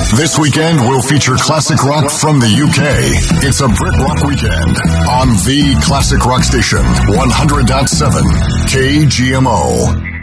This weekend will feature classic rock from the UK. It's a Brit Rock weekend on the Classic Rock Station, 100.7 KGMO.